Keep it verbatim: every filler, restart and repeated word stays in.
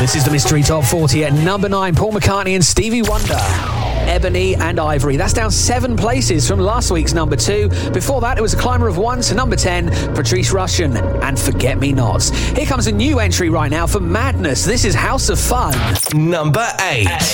This is the Mystery Top forty at number nine. Paul McCartney and Stevie Wonder. Ebony and Ivory. That's down seven places from last week's number two. Before that, it was a climber of one to number ten. Patrice Rushen and Forget Me Nots. Here comes a new entry right now for Madness. This is House of Fun. Number eight.